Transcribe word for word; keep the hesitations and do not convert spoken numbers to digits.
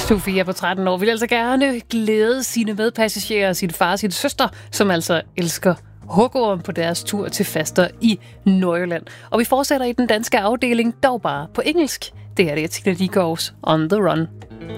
Sofia på tretten år vil altså gerne glæde sine medpassagerer, sin far og sin søster, som altså elsker hugorm på deres tur til faster i Nordjylland. Og vi fortsætter i den danske afdeling, dog bare på engelsk. Det her det er Tina Dickows On The Run.